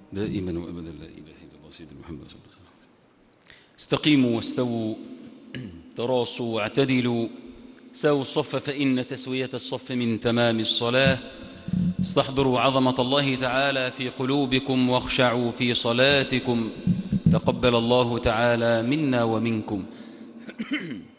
دائما وأبدا لا إله إلا الله سيدنا محمد صلى الله عليه وسلم. استقيموا واستووا تراصوا واعتدلوا ساووا الصف فإن تسوية الصف من تمام الصلاة. استحضروا عظمة الله تعالى في قلوبكم واخشعوا في صلاتكم. تقبل الله تعالى منا ومنكم.